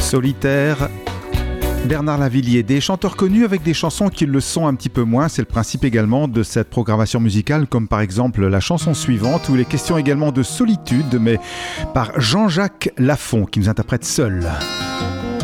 Solitaire, Bernard Lavilliers, des chanteurs connus avec des chansons qui le sont un petit peu moins. C'est le principe également de cette programmation musicale, comme par exemple la chanson suivante où il est question également de solitude, mais par Jean-Jacques Lafont qui nous interprète Seul.